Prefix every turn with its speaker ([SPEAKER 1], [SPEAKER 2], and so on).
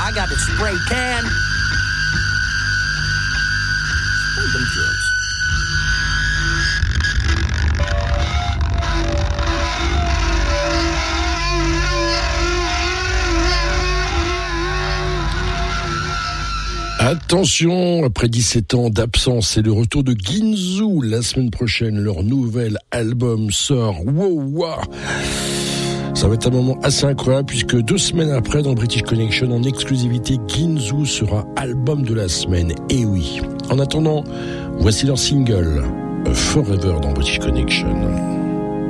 [SPEAKER 1] I got a spray can. Spray them germs.
[SPEAKER 2] Attention, après 17 ans d'absence, c'est le retour de Ginzu. La semaine prochaine, leur nouvel album sort. Wow, wow. Ça va être un moment assez incroyable puisque 2 semaines après, dans British Connection, en exclusivité, Ginzu sera album de la semaine. Et oui. En attendant, voici leur single, Forever dans British Connection.